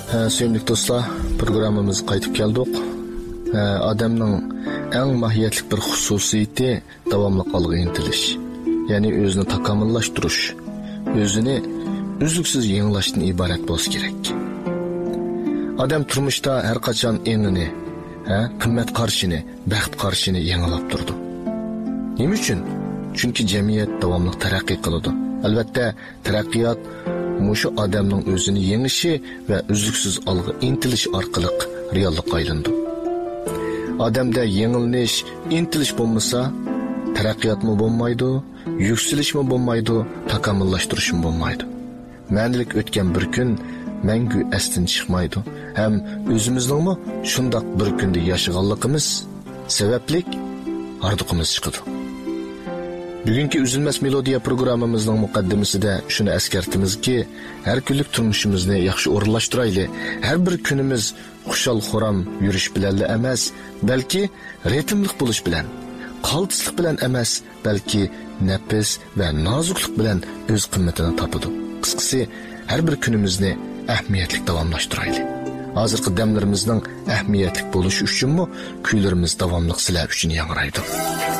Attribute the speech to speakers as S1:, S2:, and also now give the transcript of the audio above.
S1: Sevimli dostlar, programımız qaytib keldik. Adamның eng mahiyetlik bir xususiyeti davamlıq algı intilish. Yani özünü takamıllaştırış, özünü üzlüksüz yenilaşdan ibaret bolsa gerek. Adam turmuşda her kaçan enini, kımmet qarşını, bəxt qarşını yenilab durdu. Nima uchun? Çünkü cemiyet davamlıq tərəqqi qılıdı. Albatta, taraqqiyot mushu adamning o'zini yengishi va uzluksiz algı intilish orqali reallikqa aylandi. Adamda yengilnish, intilish bo'lmasa, taraqqiyotmi bo'lmaydi, yukselishmi bo'lmaydi, takomillashtirishmi bo'lmaydi. Ma'nilik o'tgan bir kun mangu astin chiqmaydi. Ham o'zimizningmi shundoq bir kunda yashaganligimiz sabablik arduqimiz chiqadi. Bugünkü Üzülmez Melodiya programımızın muqaddimisida şunu eskertimizki, her günlük turmuşumuzni yaxshi o'rinlashtirayli. Her bir kunimiz xushal xoram yurish bilan emas, balki ritmlik bo'lish bilan, qaltislik bilan emas, balki nafis va nozuklik bilan o'z qimmatini topadi. Qisqasi, her bir kunimizni ahamiyatli davomlashtirayli. Hozirgi damlarimizning ahamiyatli bo'lishi uchunmi kuylarimiz davomli sizlar uchun yangraydi.